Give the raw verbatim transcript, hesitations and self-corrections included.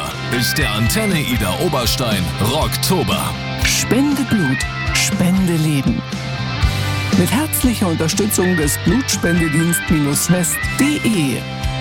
ist der Antenne Idar Oberstein Rocktober. Spende Blut, Spende Leben. Mit herzlicher Unterstützung des Blutspendedienst-west punkt de